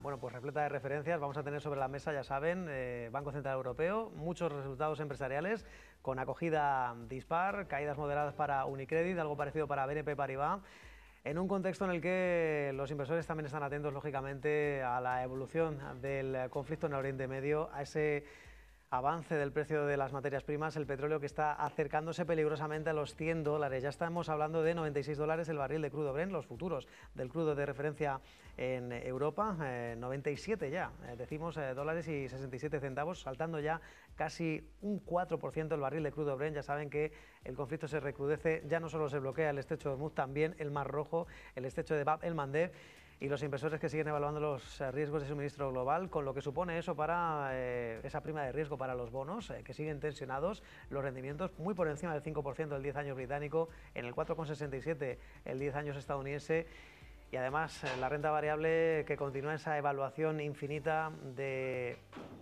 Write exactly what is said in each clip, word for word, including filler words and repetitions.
Bueno, pues repleta de referencias vamos a tener sobre la mesa, ya saben, eh, Banco Central Europeo, muchos resultados empresariales con acogida dispar, caídas moderadas para Unicredit, algo parecido para B N P Paribas, en un contexto en el que los inversores también están atentos, lógicamente, a la evolución del conflicto en Oriente Medio, a ese avance del precio de las materias primas, el petróleo que está acercándose peligrosamente a los cien dólares. Ya estamos hablando de noventa y seis dólares el barril de crudo Brent, los futuros del crudo de referencia en Europa, eh, noventa y siete ya, eh, decimos eh, dólares y sesenta y siete centavos, saltando ya casi un cuatro por ciento el barril de crudo Brent. Ya saben que el conflicto se recrudece, ya no solo se bloquea el estrecho de Hormuz, también el Mar Rojo, el estrecho de Bab el Mandeb, y los inversores que siguen evaluando los riesgos de suministro global, con lo que supone eso para eh, esa prima de riesgo para los bonos, eh, que siguen tensionados, los rendimientos muy por encima del cinco por ciento del diez años británico, en el cuatro coma sesenta y siete por ciento el diez años estadounidense, y además eh, la renta variable que continúa esa evaluación infinita de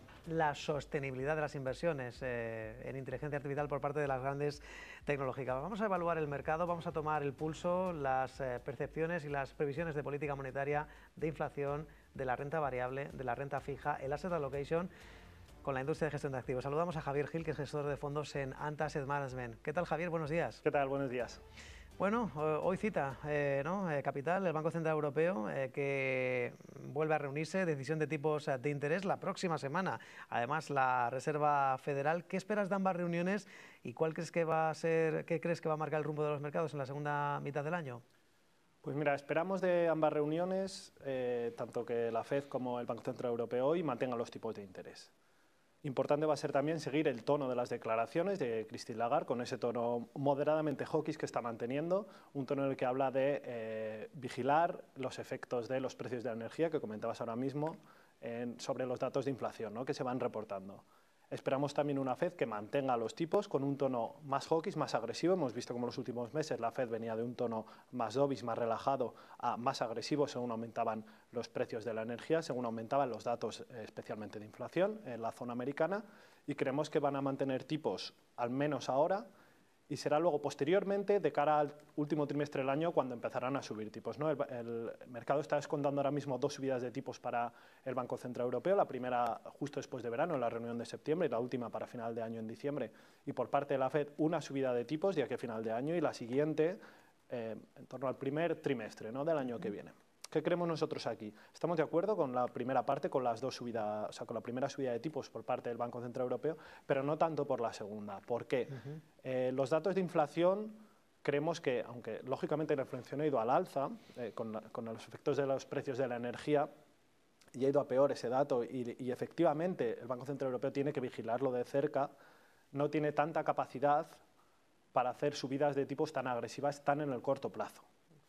la sostenibilidad de las inversiones eh, en inteligencia artificial por parte de las grandes tecnológicas. Vamos a evaluar el mercado, vamos a tomar el pulso, las eh, percepciones y las previsiones de política monetaria, de inflación, de la renta variable, de la renta fija, el asset allocation, con la industria de gestión de activos. Saludamos a Javier Gil, que es gestor de fondos en Anta Asset Management. ¿Qué tal, Javier? Buenos días. ¿Qué tal? Buenos días. Bueno, hoy cita, eh, ¿no? Eh, Capital, el Banco Central Europeo, eh, que vuelve a reunirse, decisión de tipos de interés la próxima semana. Además, la Reserva Federal. ¿Qué esperas de ambas reuniones y cuál crees que va a ser, qué crees que va a marcar el rumbo de los mercados en la segunda mitad del año? Pues mira, esperamos de ambas reuniones, eh, tanto que la Fed como el Banco Central Europeo hoy mantengan los tipos de interés. Importante va a ser también seguir el tono de las declaraciones de Christine Lagarde, con ese tono moderadamente hawkish que está manteniendo, un tono en el que habla de eh, vigilar los efectos de los precios de la energía, que comentabas ahora mismo, en, sobre los datos de inflación, ¿no?, que se van reportando. Esperamos también una Fed que mantenga los tipos con un tono más hawkish, más agresivo. Hemos visto como en los últimos meses la Fed venía de un tono más dovish, más relajado, a más agresivo según aumentaban los precios de la energía, según aumentaban los datos especialmente de inflación en la zona americana, y creemos que van a mantener tipos al menos ahora, y será luego posteriormente, de cara al último trimestre del año, cuando empezarán a subir tipos, ¿no? El, el mercado está descontando ahora mismo dos subidas de tipos para el Banco Central Europeo, la primera justo después de verano, en la reunión de septiembre, y la última para final de año en diciembre, y por parte de la Fed una subida de tipos de aquí a final de año, y la siguiente eh, en torno al primer trimestre, ¿no?, del año que viene. ¿Qué creemos nosotros aquí? Estamos de acuerdo con la primera parte, con las dos subidas, o sea, con la primera subida de tipos por parte del Banco Central Europeo, pero no tanto por la segunda. ¿Por qué? Uh-huh. eh, los datos de inflación, creemos que, aunque lógicamente la inflación ha ido al alza, eh, con, la, con los efectos de los precios de la energía, y ha ido a peor ese dato, y, y efectivamente el Banco Central Europeo tiene que vigilarlo de cerca, no tiene tanta capacidad para hacer subidas de tipos tan agresivas tan en el corto plazo.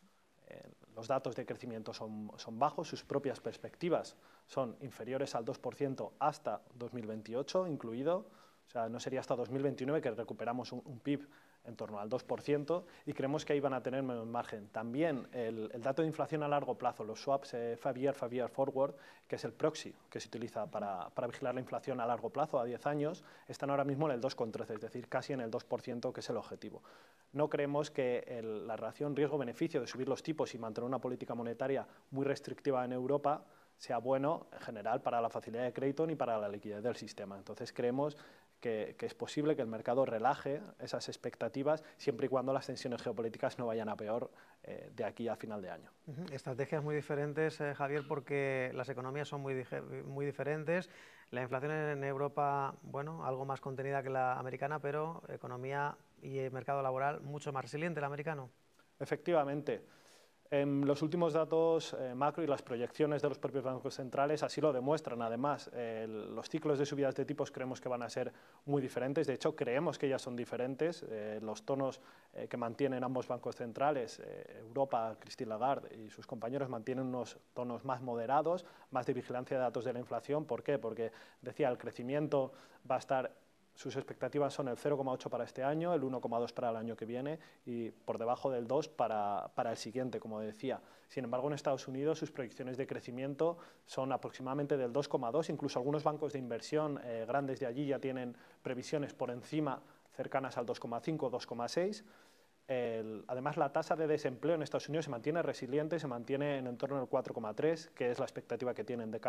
Los datos de crecimiento son, son bajos, sus propias perspectivas son inferiores al dos por ciento hasta dos mil veintiocho incluido, o sea, no sería hasta dos mil veintinueve que recuperamos un, un P I B en torno al dos por ciento, y creemos que ahí van a tener menos margen. También el, el dato de inflación a largo plazo, los swaps eh, five year, five year forward, que es el proxy que se utiliza para, para vigilar la inflación a largo plazo, a diez años, están ahora mismo en el dos coma trece, es decir, casi en el dos por ciento, que es el objetivo. No creemos que el, la relación riesgo-beneficio de subir los tipos y mantener una política monetaria muy restrictiva en Europa sea bueno en general para la facilidad de crédito ni para la liquidez del sistema. Entonces creemos que, que es posible que el mercado relaje esas expectativas siempre y cuando las tensiones geopolíticas no vayan a peor eh, de aquí a final de año. Uh-huh. Estrategias muy diferentes, eh, Javier, porque las economías son muy, muy diferentes. La inflación en Europa, bueno, algo más contenida que la americana, pero economía y el mercado laboral mucho más resiliente el americano. Efectivamente. En los últimos datos eh, macro y las proyecciones de los propios bancos centrales así lo demuestran. Además, eh, los ciclos de subidas de tipos creemos que van a ser muy diferentes. De hecho, creemos que ya son diferentes. Eh, los tonos eh, que mantienen ambos bancos centrales, eh, Europa, Christine Lagarde y sus compañeros, mantienen unos tonos más moderados, más de vigilancia de datos de la inflación. ¿Por qué? Porque, decía, el crecimiento va a estar... Sus expectativas son el cero coma ocho para este año, el uno coma dos para el año que viene y por debajo del dos para, para el siguiente, como decía. Sin embargo, en Estados Unidos sus proyecciones de crecimiento son aproximadamente del dos coma dos, incluso algunos bancos de inversión eh, grandes de allí ya tienen previsiones por encima, cercanas al dos coma cinco, dos coma seis. El, además, la tasa de desempleo en Estados Unidos se mantiene resiliente, se mantiene en torno al cuatro coma tres, que es la expectativa que tienen de cara